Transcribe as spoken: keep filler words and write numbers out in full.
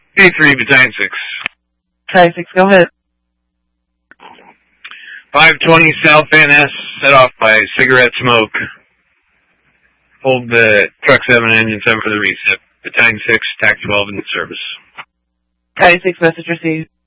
A three, Battalion six. Battalion six, go ahead. five twenty South Van Ness, set off by cigarette smoke. Hold the truck seven, engine seven for the reset. Battalion six, T A C twelve in the service. Battalion six, message received.